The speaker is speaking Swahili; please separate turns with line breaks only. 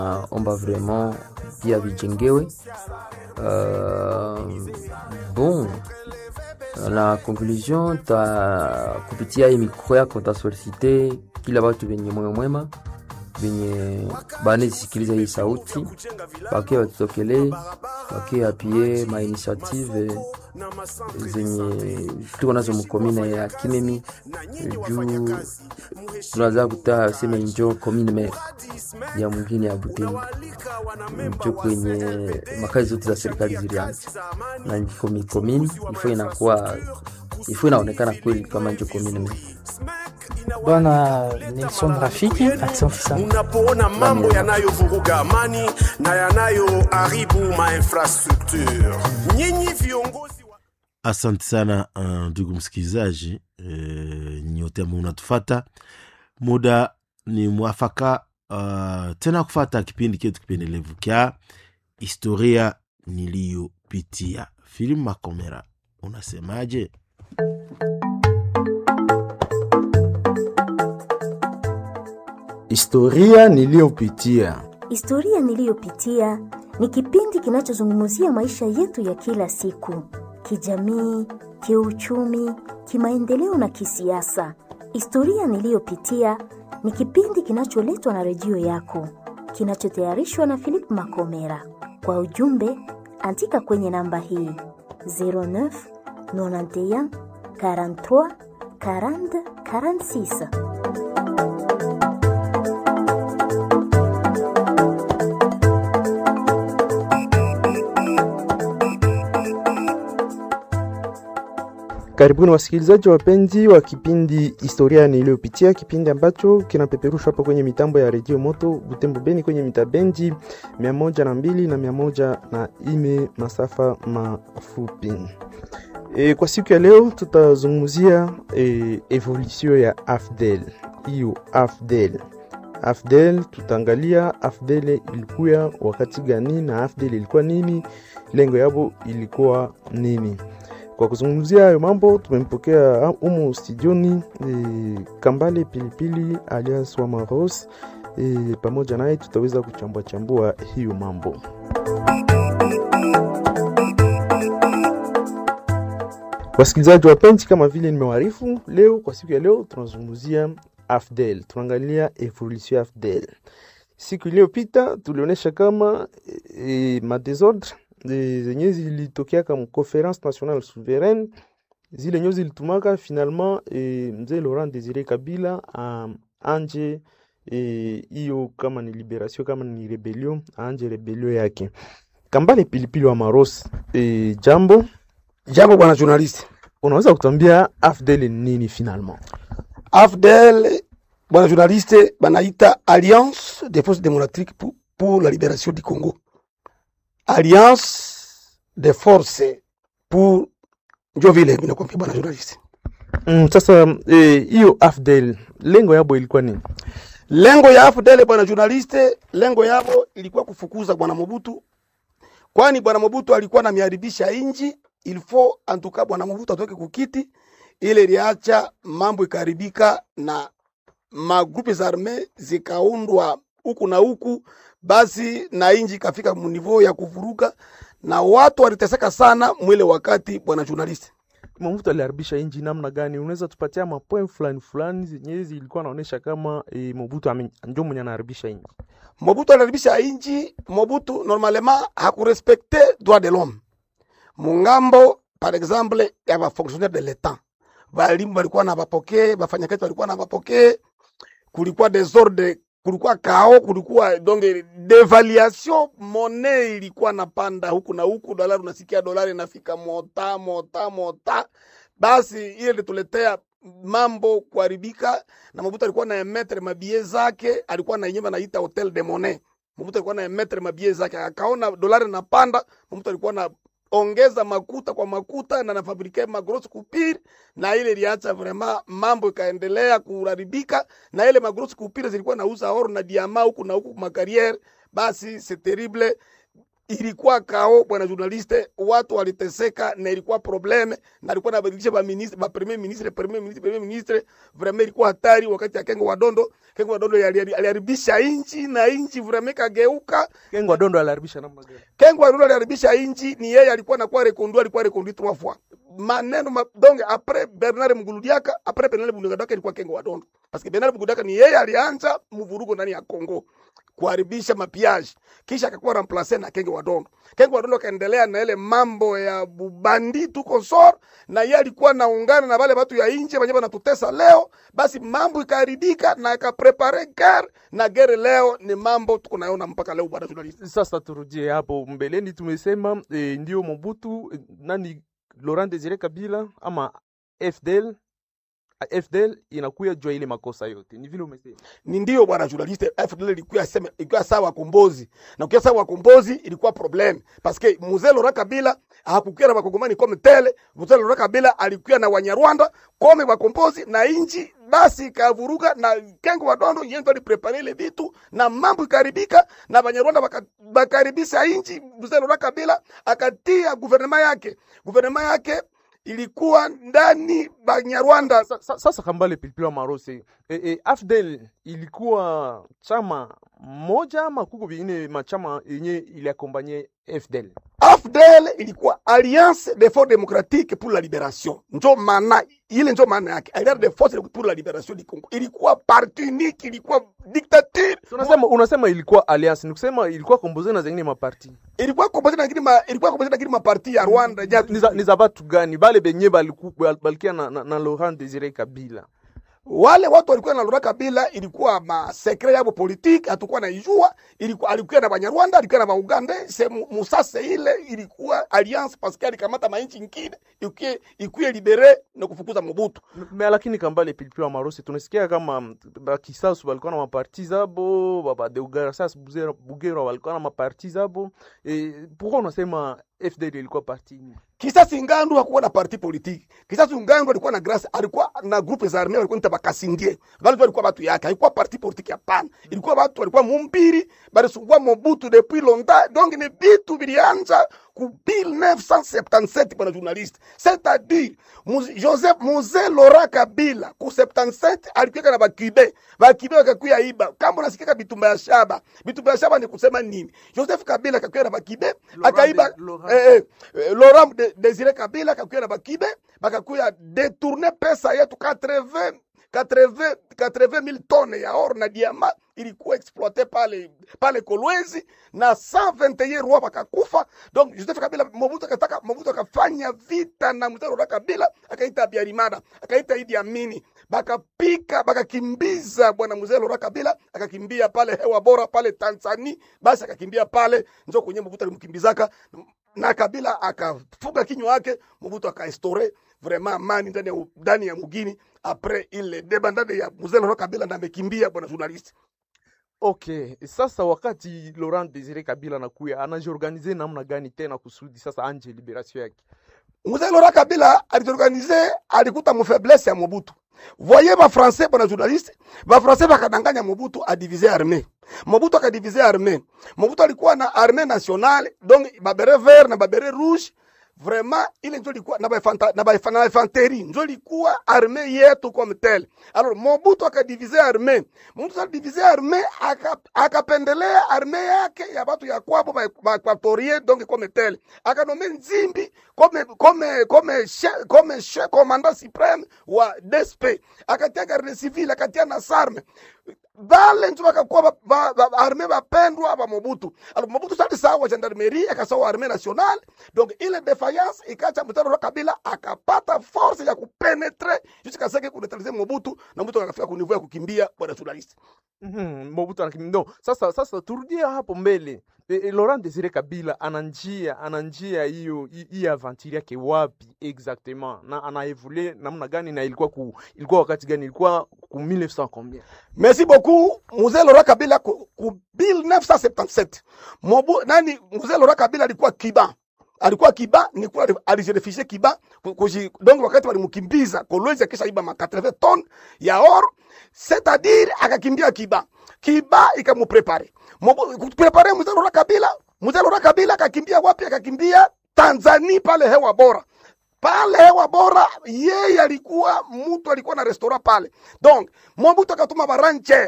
omba vraiment pia vijengewe. Bon, la conclusion kupitia hii mikro yako tasolicite kila watu wenye moyo mwema wenye banasikiliza hii sauti bakie watutokelee, bakie apie ma initiative zenye tuko nazo mkomine ya Kimemi juu tunaza kutaa sema injo komine me ya mwingine ya Butembo njo kwenye makazi zote za serikali zilianza na komine ifo inaonekana kweli kama njo komine me.
Bwana Nelson Rafiki, asante sana.
Unapoona mambo yanayovuruga amani na yanayoharibu ma infrastructure. Nyinyi viongozi wa...
Asante sana ndugu msikilizaji, nyote ambao mnatufuata. Muda ni mwafaka tena kufuata kipindi chetu kipendelevu kia historia niliyopitia. Philip Makomera, unasemaje?
Historia niliyopitia.
Historia niliyopitia ni kipindi kinachozungumzia maisha yetu ya kila siku, kijamii, kiuchumi, kimaendeleo na kisiasa. Historia niliyopitia ni kipindi kinacholetwa na redio yako, kinachotayarishwa na Philip Makomera. Kwa ujumbe, andika kwenye namba hii 09 91 43 40 46.
Karibuni wasikilizaji wapenzi wa kipindi Historia niliyopitia, kipindi ambacho kinapeperushwa hapa kwenye mitambo ya Radio Moto Butembo Beni kwenye mitabendi 102 na 104 masafa mafupi. Kwa siku ya leo tutazungumzia evolution ya AFDEL. Hiyo AFDEL tutaangalia AFDEL ilikuwa wakati gani na AFDEL ilikuwa nini, lengo yabo ilikuwa nini. Kwa kuzungumzia hayo mambo tumempokea humu studioni Kambale Pilipili alias Wamaros. Pamoja naye tutaweza kuchambua hiyo mambo. Wasikilizaji wapenzi, kama vile nimewaarifu, leo kwa siku ya leo tunazungumzia AFDEL. Tunaangalia evolution ya AFDEL. Siku iliyopita tulionyesha kama madesordre zenye zilitokea kama Conference Nationale Souveraine, zile nyozi zilitumaka finalement mzee Laurent Désiré Kabila anje hiyo kama ni liberation, kama ni rebellion, anje rebellion yake. Kambale Pilipili wa Maros, jambo
bwana journalist,
unaweza kutuambia AFDEL ni nini finalement?
AFDEL bwana journalist banaita Alliance des forces démocratiques pour la libération du Congo. Alliance des forces pour Jovile minakwambia bwana journalist.
Sasa hiyo AFDEL lengo yabo ilikuwa nini?
Lengo ya AFDEL bwana journalist, lengo yabo ilikuwa kufukuza bwana Mobutu. Kwani bwana Mobutu alikuwa na miharibisha inji, ilifo antuka bwana Mobutu atoke kukiti, ile iliacha mambo ikaribika na magrupe za arme zikaundwa huku na huku, basi na inji kafika munivou ya kuvuruga na watu waliteseka sana mwile wakati bwana journalist.
Mobutu aliharibisha inji namna gani? Unaweza tupatia mapoint fulani zenye zilikuwa naonesha kama Mobutu ndio mwenye anaharibisha inji?
Mobutu aliharibisha inji. Mobutu normalement hakurespecte droit de l'homme. Mungambo par exemple ya ba fonctionnaire de l'état, walimu walikuwa na bapokee, bafanyakazi walikuwa na bapokee, kulikuwa desordre, kulikuwa kao, kulikuwa donc devaluation, monnaie ilikuwa napanda huku na huku, dolari unasikia dolari inafika mota. Basi ile lituletea mambo kuharibika, na Mobutu alikuwa na emettre mabie zake, alikuwa na yenyewe anaita hotel de monnaie. Mobutu alikuwa na emettre mabie zake, akaona dolari inapanda, Mobutu alikuwa na ongeza makuta kwa makuta na nafabrike magros coupure, na ile iliacha vraiment mambo ikaendelea kuharibika, na ile magros coupure zilikuwa nauza oro na diamant huku na huku makariere. Basi c'est terrible. ilikuwa kao bwana journaliste, watu waliteseka na ilikuwa probleme, na alikuwa anabadilisha ba ministre ba premier ministre vraiment ilikuwa hatari wakati ya Kengo Wadondo. Kengo Wadondo aliharibisha inchi na inchi vraiment kageuka.
Kengo Wadondo aliharibisha namna gani?
Kengo Wadondo aliharibisha inchi, ni yeye alikuwa reconduit 3 fois. Maneno donc après Bernard Muguludiaka, après Bernard Muguludiaka ilikuwa Kengo Wadondo, parce que Bernard Muguludiaka ni yeye alianza mvurugo ndani ya Kongo kuharibisha mapiage, kisha akakuwa remplacer na Kengo Wadondo. Kengo Wadondo kaendelea na ile mambo ya banditu konsor, na yeye alikuwa naungana na wale watu ya nje wenye wanatutesa leo, basi mambo ikaharibika na akaprepare guerre, na guerre leo ni mambo tunayoona mpaka leo bwana journalist.
Sasa turudie hapo mbeleni, tumesema ndio Mobutu nani Laurent Desire Kabila ama FDL inakuya jua ile makosa yote. Ni vile umesema.
Ni ndio bwana journaliste, FDL ilikuwa sawa kombozi. Na ukiwa sawa kombozi ilikuwa problem. Parce que Mzee Laurent Kabila hakukuwa na wakongomani kama tele. Mzee Laurent Kabila alikuwa na Wanyarwanda kome wa kombozi na inji, basi kavuruga na Kengo Wadondo yeye ndo aliprepare ile vitu na mambo ikaribika na Wanyarwanda bakaribisha inji. Mzee Laurent Kabila akatia gouvernement yake ilikuwa ndani Banyarwanda.
Sasa Kambale Pilipili Marose, AFDL ilikuwa chama moja ama kuko vingine machama yenye iliakompanye FDL?
AFDL ilikuwa Alliance des Forces Démocratiques pour la Libération. Njo maana yake. Alliance des Forces pour la Libération du Congo. Ilikuwa parti unique, ilikuwa dictature.
Unasema ilikuwa alliance, ni kusema ilikuwa komboze na zingine maparti.
Ilikuwa komboze na zingine maparti ya Rwanda.
Ni za watu gani? Bale benye balikia na Laurent Desire Kabila.
Wale watu walikuwa na Laurent Kabila ilikuwa ma secret yabo politique, hatakuwa naijua. Alikuwa na Banyarwanda, alikuwa na Uganda, musase ile ilikuwa alliance parce que alikamata mainchi nyingine ikuye libere na kufukuza Mobutu.
Lakini Kambale Pilipili Marose, tunasikia kama Kisasu walikuwa na maparti zabo, baba de Ugarasas Bugero walikuwa na maparti zabo. Pourquoi unasema FDL ilikuwa parti ni?
Kisasi Ngandu hakuwa na parti politique. Kisasi Ngandu alikuwa na grâce, alikuwa na groupe za armée, walikuwa nitabakasindie. Wale walikuwa watu yake, haikuwa parti politique hapana. Ilikuwa watu walikuwa mumpiri, bali sungwa Mobutu depuis longtemps. Donc ni bitu bilianza ku 1977 bwana journaliste. C'est-à-dire Mzee Laurent Kabila ku 77 alikuwa na Bakibe wakakuya iba. Kama unasikia bitumba ya shaba ni kusema nini? Joseph Kabila akakuya na Bakibe, akaiba Laurent Desire Kabila akakuya na Bakibe, bakakuya détourner pesa yetu 80,000 tonnes ya or na diamant ilikuwa exploité pale Kolwezi na 121 rois bakakufa. Donc Joseph Kabila Mobutu akafanya vita na Mzee Laurent Kabila, akaita Habyarimana, akaita Idi Amini, bakakimbiza bwana Mzee Laurent Kabila, akakimbia pale hewa bora pale Tanzania, basi akakimbia pale njo kwenye Mobutu alimkimbizaka na Kabila akafuga kinywa yake. Mobutu akaestore vraiment amani ndani ya mugini après ile debandade ya Mzee Laurent Kabila na amekimbia bwana journalist.
Okay, sasa wakati Laurent Desire Kabila anakuya, anajiorganize namna gani tena kusudi sasa anje liberation yake?
Mzee Laurent Kabila aliorganize, alikuta mfaiblesse ya Mobutu. Voyez ba français bwana journaliste, ba français bakadanganya Mobutu a diviser armée. Mobutu akadiviser armée. Mobutu alikuwa na armée nationale, donc ba beret vert na ba beret rouge. Vraiment ile ndio ilikuwa na ba infanterie, ndio ilikuwa armée yetu comme tel. Alors Mobutu akadiviser armée. Mobutu akadiviser armée, akapendelea armée yake ya watu ya kwabo ba Equatorien, donc comme tel. Akanome Nzimbi comme chef commandant suprême wa DSP. Akatia garde civile, akatia na sarme. Bale ndio wakakuwa armée bapendwa ba Mobutu. Alors Mobutu sasa sawa gendarmerie, akasawa armée nationale. Donc ile défaillance ikacha Mzee Laurent Kabila akapata force ya kupenetre jusqu'à ce que kuneutraliser Mobutu, na Mobutu akafika ku niveau ya kukimbia bwana journaliste.
Mobutu anakimbia. No, sasa turudie hapo mbele. Laurent Desire Kabila ananjia hiyo aventure yake wapi exactement, na anaevole namna gani, na ilikuwa wakati gani, ilikuwa ku 1900 combien?
Merci beaucoup. Mzee Laurent Kabila ku 1977 Mzee Laurent Kabila alikuwa Kiba ni kwa alijirefishe Kiba donc wakati walimkimbiza Kolwezi kisha iba ma 80 tonnes ya or, c'est-à-dire akakimbia Kiba ikamuprepare Mzee Laurent Kabila Mzee Laurent Kabila akakimbia wapi? Akakimbia Tanzania, pale hewa bora. Pale hewa bora, yeye alikuwa mtu alikuwa na restaurant pale. Donc Mobutu akatuma baranche